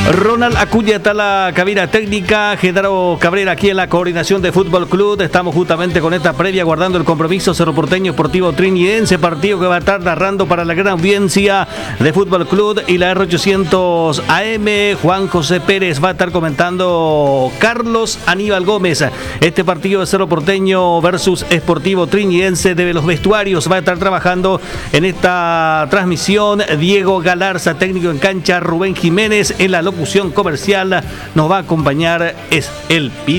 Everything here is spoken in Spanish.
Ronald Acuña está en la cabina técnica, Genaro Cabrera aquí en la coordinación de Fútbol Club. Estamos justamente con esta previa guardando el compromiso Cerro Porteño Sportivo Trinidadeense, partido que va a estar narrando para la gran audiencia de Fútbol Club y la R800 AM. Juan José Pérez va a estar comentando Carlos Aníbal Gómez. Este partido de Cerro Porteño versus Sportivo Trinidadeense, de los vestuarios va a estar trabajando en esta transmisión Diego Galarza, técnico en cancha Rubén Jiménez. En la locución comercial nos va a acompañar es el Pino.